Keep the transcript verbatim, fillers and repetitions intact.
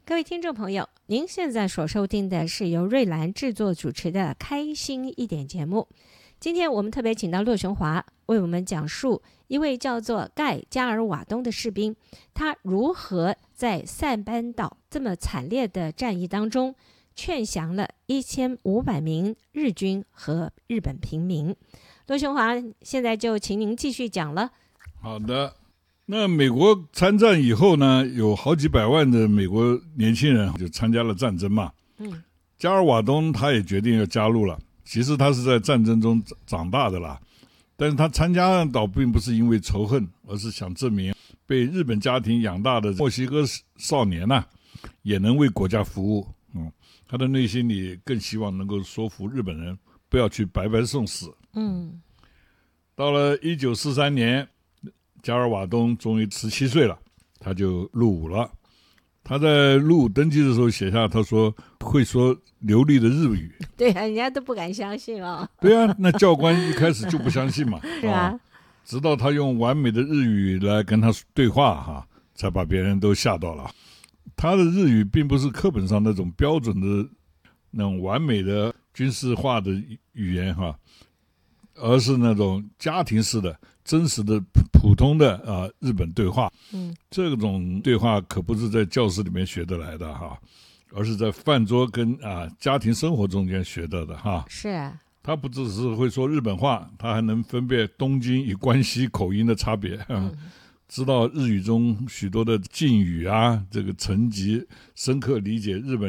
各位听众朋友，您现在所收听的是由瑞兰制作主持的开心一点节目。今天我们特别请到骆雄华为我们讲述一位叫做盖加尔瓦东的士兵，他如何在塞班岛这么惨烈的战役当中劝降了一千五百名日军和日本平民。骆雄华，现在就请您继续讲了。 好的，那美国参战以后呢，有好几百万的美国年轻人就参加了战争嘛。嗯，加尔瓦东他也决定要加入了。其实他是在战争中长大的啦，但是他参加倒并不是因为仇恨，而是想证明被日本家庭养大的墨西哥少年呐、啊，也能为国家服务。嗯，他的内心里更希望能够说服日本人不要去白白送死。嗯，到了一九四三年，加尔瓦东终于十七岁了，他就入伍了。他在入伍登记的时候写下，他说会说流利的日语。 对啊，人家都不敢相信哦。 对啊，那教官一开始就不相信嘛。 是啊、哦， 直到他用完美的日语来跟他对话哈，才把别人都吓到了。他的日语并不是课本上那种标准的那种完美的军事化的语言哈，而是那种家庭式的真实的普通的啊、呃、日本对话。嗯，这种对话可不是在教室里面学得来的哈，而是在饭桌跟啊、呃、家庭生活中间学到的哈。 是啊，他不只是会说日本话，他还能分辨东京与关西口音的差别。嗯，知道日语中许多的敬语啊，这个层级深刻理解日本